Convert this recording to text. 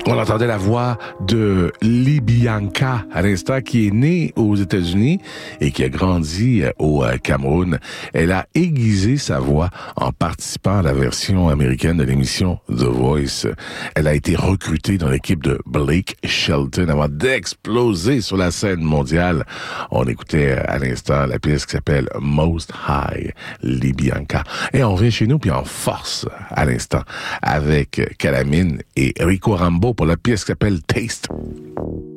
On entendait la voix de Libyanka à l'instant, qui est née aux États-Unis et qui a grandi au Cameroun. Elle a aiguisé sa voix en participant à la version américaine de l'émission The Voice. Elle a été recrutée dans l'équipe de Blake Shelton avant d'exploser sur la scène mondiale. On écoutait à l'instant la pièce qui s'appelle Most High, Libyanka. Et on revient chez nous puis en force à l'instant avec Calamine et Rico Rambo pour la pièce qui s'appelle Taste.